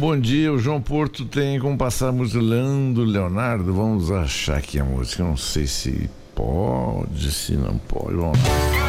bom dia. O João Porto tem como passar a música Leandro Leonardo. Vamos achar aqui a música. Eu não sei se pode, se não pode. Vamos lá.